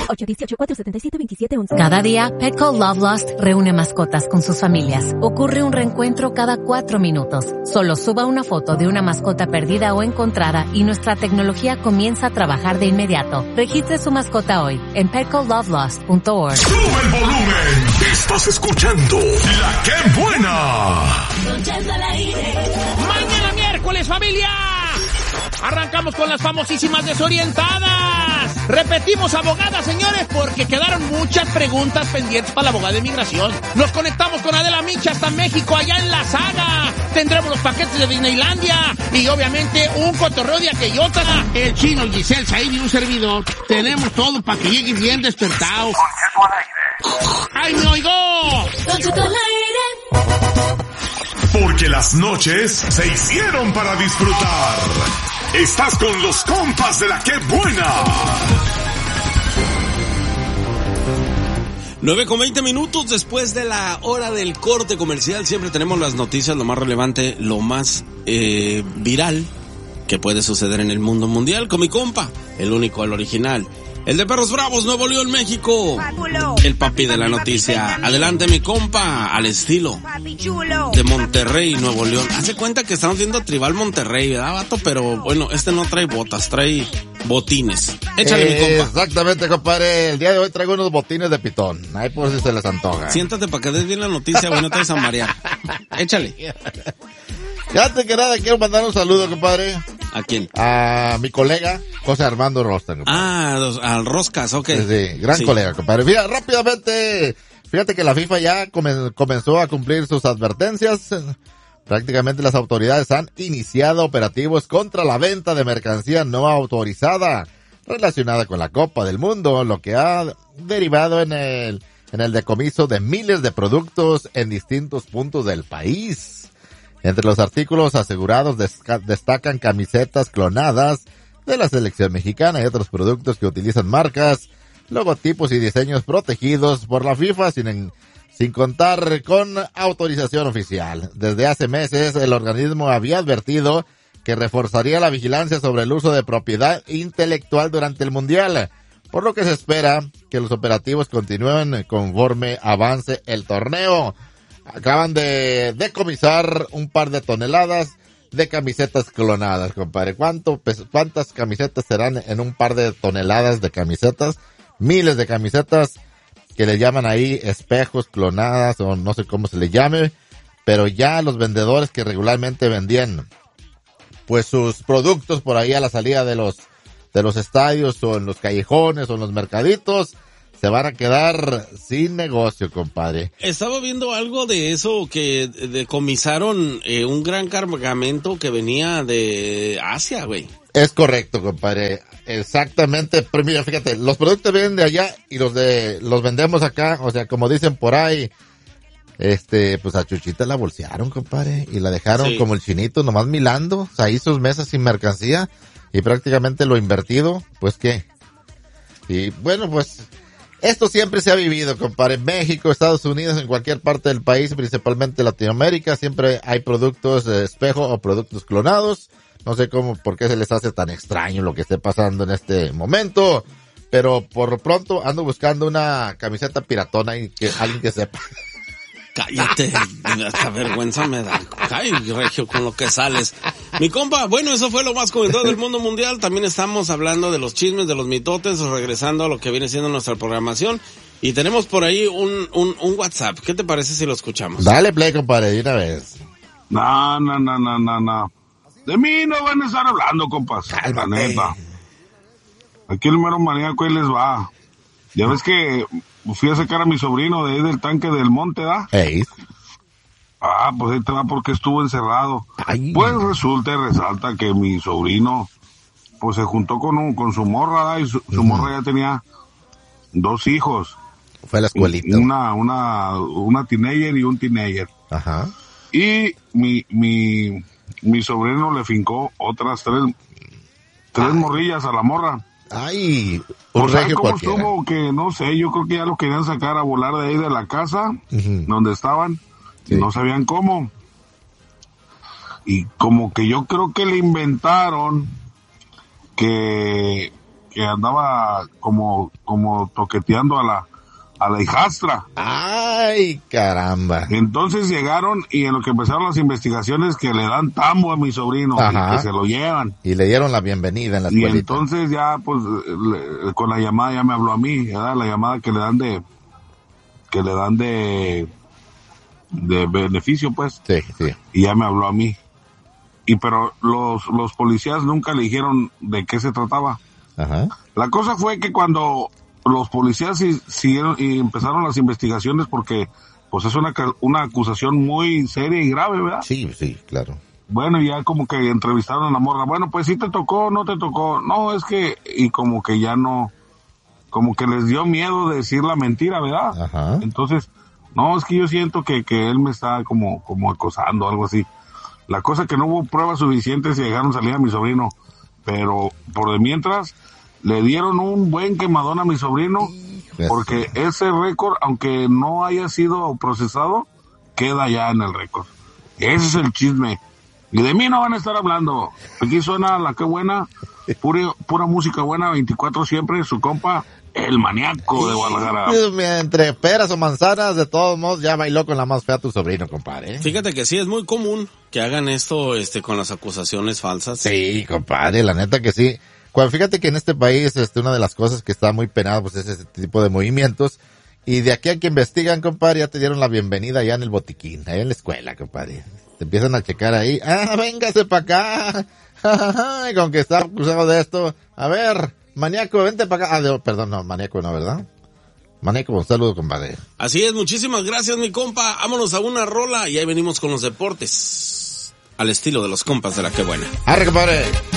818-477-2711. Cada día, Petco Love Lost reúne mascotas con sus familias. Ocurre un reencuentro cada 4 minutos. Solo suba una foto de una mascota perdida o encontrada y nuestra tecnología comienza a trabajar de inmediato. Registre su mascota hoy en petcolovelost.org. ¡Sube el volumen! Estás escuchando La Qué Buena. Mañana miércoles, familia. Arrancamos con las famosísimas desorientadas. Repetimos, abogadas, señores, porque quedaron muchas preguntas pendientes para la abogada de inmigración. Nos conectamos con Adela Micha hasta México, allá en La Saga. Tendremos los paquetes de Disneylandia y, obviamente, un cotorreo de aquellota. El Chino, Giselle, Said y un servidor. Tenemos todo para que lleguen bien despertados. ¡Ay, me oigo! Don Cheto al aire. Porque las noches se hicieron para disfrutar. Estás con los compas de La Qué Buena. 9:20 después de la hora del corte comercial. Siempre tenemos las noticias, lo más relevante, lo más viral que puede suceder en el mundo mundial con mi compa, el único, el original, el de Perros Bravos, Nuevo León, México. El papi de la noticia. Adelante, mi compa, al estilo de Monterrey, Nuevo León. Hace cuenta que estamos viendo Tribal Monterrey, ¿verdad, vato? Pero bueno, este no trae botas, trae botines. Échale, mi compa. Exactamente, compadre. El día de hoy traigo unos botines de pitón. Ahí por si se les antoja. Siéntate para que des bien la noticia, bueno, te vas a marear. Échale. Ya antes que nada, quiero mandar un saludo, compadre. ¿A quién? A mi colega, José Armando Rostan. Al Roscas, ok. Sí, gran colega, compadre. Mira, rápidamente, fíjate que la FIFA ya comenzó a cumplir sus advertencias. Prácticamente las autoridades han iniciado operativos contra la venta de mercancía no autorizada relacionada con la Copa del Mundo, lo que ha derivado en el decomiso de miles de productos en distintos puntos del país. Entre los artículos asegurados destacan camisetas clonadas de la selección mexicana y otros productos que utilizan marcas, logotipos y diseños protegidos por la FIFA sin contar con autorización oficial. Desde hace meses, el organismo había advertido que reforzaría la vigilancia sobre el uso de propiedad intelectual durante el Mundial, por lo que se espera que los operativos continúen conforme avance el torneo. Acaban de decomisar un par de toneladas de camisetas clonadas, compadre. ¿Cuántas camisetas serán en un par de toneladas de camisetas? Miles de camisetas que le llaman ahí espejos clonadas o no sé cómo se le llame, pero ya los vendedores que regularmente vendían pues sus productos por ahí a la salida de los estadios o en los callejones o en los mercaditos, se van a quedar sin negocio, compadre. Estaba viendo algo de eso, que decomisaron un gran cargamento que venía de Asia, güey. Es correcto, compadre. Exactamente. Pero mira, fíjate, los productos vienen de allá y los vendemos acá. O sea, como dicen por ahí, pues a Chuchita la bolsearon, compadre, y la dejaron como el chinito, nomás milando, ahí sus mesas sin mercancía, y prácticamente lo invertido, pues qué. Y bueno, pues esto siempre se ha vivido, compadre. En México, Estados Unidos, en cualquier parte del país, principalmente Latinoamérica, siempre hay productos de espejo o productos clonados. No sé por qué se les hace tan extraño lo que esté pasando en este momento, pero por lo pronto ando buscando una camiseta piratona y que alguien que sepa. Cállate, hasta vergüenza me da. Ay, Regio, con lo que sales. Mi compa, bueno, eso fue lo más comentado del mundo mundial. También estamos hablando de los chismes, de los mitotes, regresando a lo que viene siendo nuestra programación. Y tenemos por ahí un WhatsApp. ¿Qué te parece si lo escuchamos? Dale play, compadre, de una vez. No. De mí no van a estar hablando, compas. La neta. Aquí el mero maníaco ahí les va. Ya ves que fui a sacar a mi sobrino de ahí del tanque del monte, ¿da? Hey. Pues ahí te va porque estuvo encerrado. Ay. Pues resulta y resalta que mi sobrino, pues se juntó con su morra, ¿da? Y su morra ya tenía 2 hijos. Fue a la escuelita. Una teenager y un teenager. Ajá. Y mi sobrino le fincó otras 3 morrillas a la morra. Ay, un regio cualquiera. Estuvo que no sé, yo creo que ya lo querían sacar a volar de ahí de la casa donde estaban, y no sabían cómo. Y como que yo creo que le inventaron que que andaba como toqueteando a la hijastra. Ay, caramba. Entonces llegaron y en lo que empezaron las investigaciones que le dan tambo a mi sobrino, y que se lo llevan. Y le dieron la bienvenida en la escuelita. Y entonces ya, pues, con la llamada ya me habló a mí, ¿verdad? La llamada que le dan de beneficio, pues. Sí. Y ya me habló a mí. Pero los policías nunca le dijeron de qué se trataba. Ajá. La cosa fue que cuando los policías siguieron y empezaron las investigaciones, porque pues es una acusación muy seria y grave, ¿verdad? Sí, claro. Bueno, ya como que entrevistaron a la morra. Bueno, pues sí te tocó, no te tocó. No, es que, y como que ya no, como que les dio miedo de decir la mentira, ¿verdad? Ajá. Entonces, no, es que yo siento que él me está como acosando, algo así. La cosa que no hubo pruebas suficientes y dejaron salir a mi sobrino. Pero por de mientras, le dieron un buen quemadón a mi sobrino, porque ese récord, aunque no haya sido procesado, queda ya en el récord. Ese es el chisme. Y de mí no van a estar hablando. Aquí suena la que buena, pura música buena, 24 siempre, su compa, el maníaco de Guadalajara. Entre peras o manzanas, de todos modos, ya bailó con la más fea tu sobrino, compadre. Fíjate que sí, es muy común que hagan esto con las acusaciones falsas. Sí, compadre, la neta que sí. Fíjate que en este país, una de las cosas que está muy penada, pues es ese tipo de movimientos. Y de aquí a que investigan, compadre, ya te dieron la bienvenida allá en el botiquín, allá en la escuela, compadre. Te empiezan a checar ahí. Véngase para acá. Y con que está acusado de esto. A ver, maníaco, vente para acá. Perdón, no, maníaco no, ¿verdad? Maníaco, un saludo, compadre. Así es, muchísimas gracias, mi compa. Vámonos a una rola y ahí venimos con los deportes. Al estilo de los compas de la que buena. ¡Arre, compadre!